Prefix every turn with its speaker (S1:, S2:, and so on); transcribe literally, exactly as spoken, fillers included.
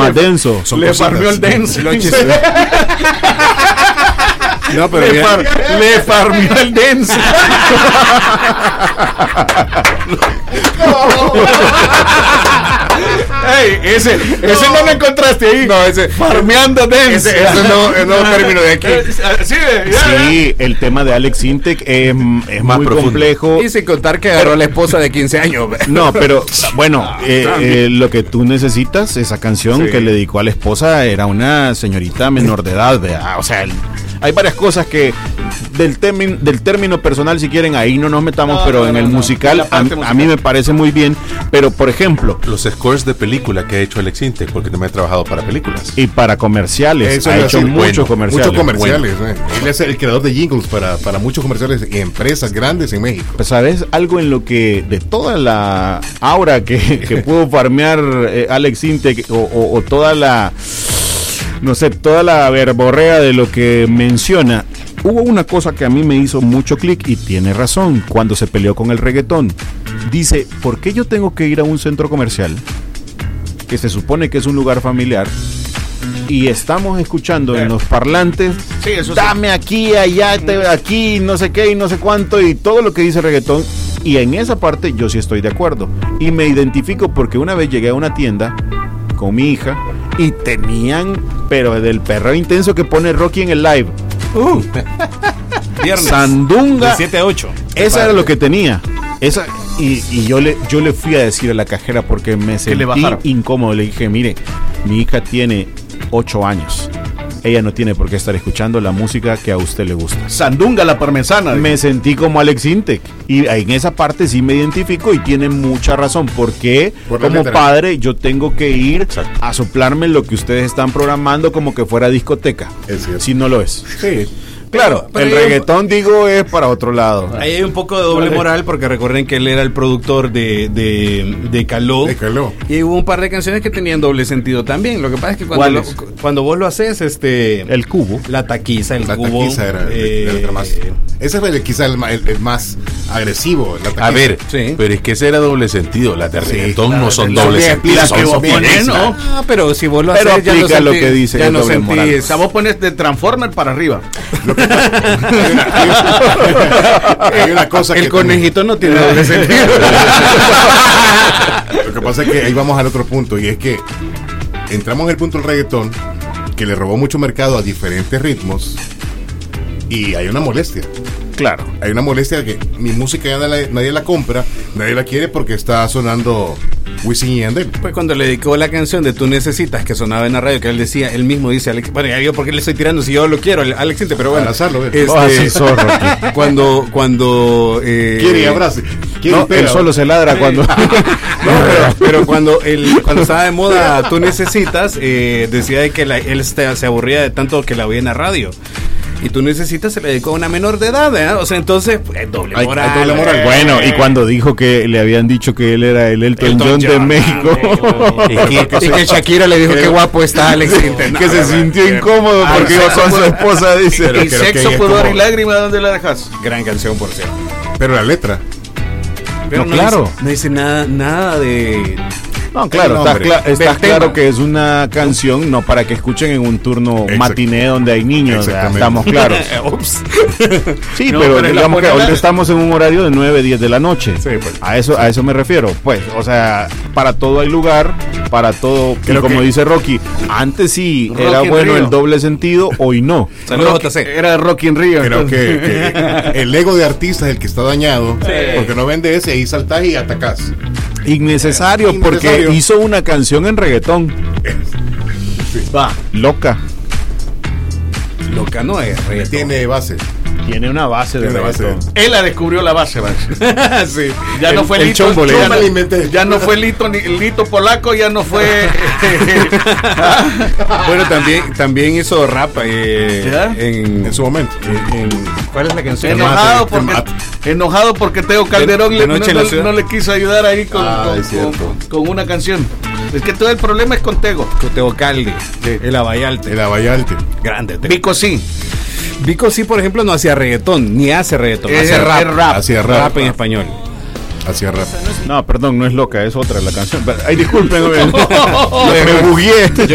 S1: más denso.
S2: Son
S3: le
S2: cositas.
S3: farmeó el denso.
S2: Lo chis- No, pero
S3: le,
S2: mira,
S3: far, le farmeó el denso. Ey, ese, ese no lo encontraste ahí.
S2: No, ese-
S3: farmeando denso.
S2: ese, ese no, es nuevo término de aquí.
S3: Sí, ya, ya.
S1: Sí, el tema de Alex Intec es, es
S4: Más
S1: muy
S4: profundo.
S1: complejo.
S2: Y sin contar que agarró a la esposa de quince años.
S1: No, pero bueno, eh, eh, lo que tú necesitas, esa canción
S2: Sí.
S1: que le dedicó a la esposa era una señorita menor de edad, ¿verdad? O sea, el- hay varias cosas que del, término, del término personal, si quieren, ahí no nos metamos,
S3: No,
S1: pero
S3: no,
S1: en
S3: no,
S1: el
S3: no.
S1: musical,
S3: La
S1: a,
S3: parte
S1: a
S3: musical.
S1: mí me parece muy bien, pero por ejemplo,
S4: Los scores de película que ha hecho Alex Intec, porque también ha trabajado para películas.
S1: y para comerciales,
S2: Eso
S1: ha
S2: iba a
S1: hecho
S2: decir,
S1: muchos
S4: bueno,
S1: comerciales.
S2: Muchos comerciales. eh. Él es el creador de jingles para, para muchos comerciales y empresas grandes en México.
S1: Pues, ¿sabes? Algo en lo que de toda la aura que, que pudo farmear eh, Alex Intec o, o- o toda la, no sé, toda la verborrea de lo que menciona, hubo una cosa que a mí me hizo mucho clic y tiene razón cuando se peleó con el reggaetón. Dice, ¿por qué yo tengo que ir a un centro comercial que se supone que es un lugar familiar y estamos escuchando en los parlantes,
S3: Sí, eso sí.
S1: dame aquí, allá, te- aquí, no sé qué y no sé cuánto y todo lo que dice reggaetón? Y en esa parte yo sí estoy de acuerdo y me identifico porque una vez llegué a una tienda con mi hija y tenían, pero del perreo intenso que pone Rocky en el live,
S3: Uh, Viernes.
S1: Sandunga,
S3: De siete a ocho.
S1: esa era lo que tenía. Esa, y, y yo le yo le fui a decir a la cajera porque me
S3: le
S1: sentí
S3: bajaron.
S1: incómodo. Le dije, mire, mi hija tiene ocho años. Ella no tiene por qué estar escuchando la música que a usted le gusta.
S3: Sandunga la parmesana.
S1: Me sentí como Alex Intec. Y en esa parte sí me identifico y tiene mucha razón. Porque
S2: Por la
S1: como
S2: letra.
S1: padre yo tengo que ir
S4: Exacto.
S1: a soplarme lo que ustedes están programando como que fuera discoteca.
S2: Es cierto.
S1: Si no lo es.
S2: Sí.
S1: Claro,
S3: pero
S1: el
S3: yo-
S1: reggaetón, digo, es para otro lado.
S3: Ahí hay un poco de doble moral porque recuerden que él era el productor de, de, de Caló.
S2: De Caló.
S3: Y hubo un par de canciones que tenían doble sentido también. Lo que pasa es que cuando, lo-
S1: ¿Cuáles?
S3: cuando vos lo haces, este
S1: El cubo.
S3: la taquiza, el
S2: La
S3: cubo.
S2: taquiza era,
S3: eh,
S2: era otra más. Ese fue el, quizá el, ma- el- el más agresivo. La taquiza.
S4: A ver,
S3: Sí.
S4: pero es que ese era doble sentido. Las de
S2: Sí,
S4: reggaetón
S2: claro,
S4: no son
S2: la-
S4: doble
S2: la-
S4: sentido.
S2: la
S4: son
S2: que vos
S4: son
S2: pones,
S4: bien,
S3: ¿no? Ah, pero si vos lo
S1: Pero
S3: haces, ya no
S1: aplica lo
S3: sentí-
S1: que dice
S3: ya
S1: el
S3: no
S1: doble
S3: sentí.
S1: moral.
S3: O sea, vos pones de Transformer para arriba.
S2: Hay una, hay una- hay una cosa que
S3: El conejito no tiene doble sentido.
S2: Lo que pasa es que ahí vamos al otro punto y es que entramos en el punto del reggaetón que le robó mucho mercado a diferentes ritmos y hay una molestia.
S1: Claro.
S2: Hay una molestia que mi música ya nadie, nadie la compra, nadie la quiere porque está sonando Wisin y Yandel.
S3: Pues cuando le dedicó la canción de Tú Necesitas, que sonaba en la radio, que él decía, él mismo dice, Alex, bueno, ya yo porque le estoy tirando si yo lo quiero, Alex Intec, pero bueno.
S2: Abrazarlo, ve.
S3: este,
S1: Oh, así sos, Rocky.
S3: cuando, cuando eh,
S2: Quiere y abrace. Quiere
S1: No,
S2: y pega.
S1: él solo se ladra cuando.
S3: No, pero, pero cuando él, cuando estaba de moda Tú Necesitas, eh, decía de que la- él se, se aburría de tanto que la oía en la radio. Y Tú Necesitas se le dedicó a una menor de edad, ¿verdad? O sea, entonces, pues, doble
S1: Hay-
S3: moral.
S1: hay doble moral.
S3: eh.
S1: Bueno, y cuando dijo que le habían dicho que él era el Elton,
S3: Elton
S1: John de
S3: John,
S1: México.
S3: ah,
S4: Y que-
S3: Y que Shakira le dijo qué guapo está Alex Intec.
S1: que se sintió incómodo
S3: Ah,
S1: porque
S3: sí,
S1: iba con
S3: sí.
S1: su esposa, dice.
S2: Pero
S3: Y
S2: creo que
S3: sexo,
S2: es
S3: pudor
S2: como-
S3: y lágrimas, ¿dónde la dejas? Gran canción, por cierto.
S2: Pero la letra.
S3: Pero
S1: No, claro.
S3: Dice, no dice nada, nada de...
S1: No, claro,
S2: El
S1: está,
S2: nombre.
S1: cla- está
S3: Del
S1: claro
S3: tema.
S1: que es una canción no para que escuchen en un turno
S2: Exacto.
S1: matiné donde hay niños, ¿verdad?
S2: Exactamente.
S1: Estamos claros.
S3: Ups.
S1: Sí,
S3: No,
S1: pero,
S3: pero la
S1: digamos que
S3: buena-
S1: ahorita estamos en un horario de nueve, diez de la noche.
S2: Sí, pues.
S1: A eso a eso me refiero. Pues, o sea, para todo hay lugar, para todo, y
S2: Creo
S1: como
S2: que-
S1: dice Rocky, antes sí
S3: Rocky
S1: era
S3: en
S1: bueno
S3: Río.
S1: el doble sentido, hoy no.
S3: Saludos, Rocky- J C.
S1: Era Rocky en Río.
S2: Creo
S1: entonces.
S2: que, que el ego de artista es el que está dañado porque no vende ese, ahí saltás y atacás.
S1: Innecesario, porque
S2: Innecesario.
S1: hizo una canción en reggaetón.
S3: Va.
S1: Loca.
S3: Loca no es reggaetón.
S2: Tiene base.
S1: Tiene una base de
S2: Tiene una base
S1: reggaetón.
S3: Él la descubrió la base, Max. sí. Ya
S1: El-
S3: no fue
S1: el
S3: Lito,
S1: chombo le
S3: ya,
S2: llama.
S3: no,
S2: Yo me la inventé.
S3: ya no fue Lito, ni, Lito polaco, ya no fue.
S5: Bueno, también, también hizo rap eh,
S3: ¿Ya?
S5: en,
S2: En su momento.
S5: en- ¿cuál es la canción?
S3: enojado
S2: Te
S3: porque
S2: mate.
S3: enojado porque Teo Calderón
S5: De-
S3: le-
S5: de Noche
S3: no,
S5: en la
S3: no-
S5: Ciudad.
S3: no le quiso ayudar ahí con,
S2: Ah,
S3: con-
S2: es cierto.
S3: con- con una canción. Es que todo el problema es con Tego.
S5: Teo Calde, el Avallalte.
S2: El Avallalte.
S5: Grande. Teo.
S3: Vico sí.
S5: Vico sí, por ejemplo, no hacía reggaetón, ni hace reggaetón,
S3: Es-
S5: hace rap.
S3: es rap.
S2: Hacía rap.
S5: Rap en español.
S2: Hacía rap.
S1: No, perdón, no es loca, es otra la canción. Ay, disculpen, me, me bugueé.